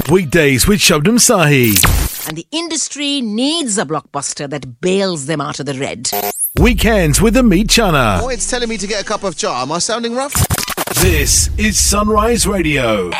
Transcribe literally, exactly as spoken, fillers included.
Weekdays with Shabnam Sahi. And the industry needs a blockbuster that bails them out of the red. Weekends with Amit Chana. Oh, it's telling me to get a cup of cha. Am I sounding rough? This is Sunrise Radio.